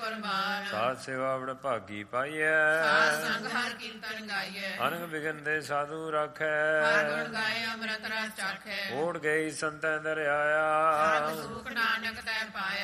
ਕੁਰਬਾਨ। ਸਾਧ ਸੇਵਾ ਬੜ ਭਾਗੀ ਪਾਈਐ। ਸਾਧ ਸੰਗ ਹਰ ਕੀਰਤਨ ਗਾਈਐ। ਅਨੰਗ ਬਿਗਨ ਦੇ ਸਾਧੂ ਰਾਖੈ। ਹਰ ਗੁਣ ਗਾਏ ਅੰਮ੍ਰਿਤ ਰਸ ਚਾਖੈ। ਓੜ ਗਈ ਸੰਤੈ ਦਰ ਆਇਆ। ਸਰਬ ਸੁਖ ਨਾਨਕ ਤੈ ਪਾਇਆ।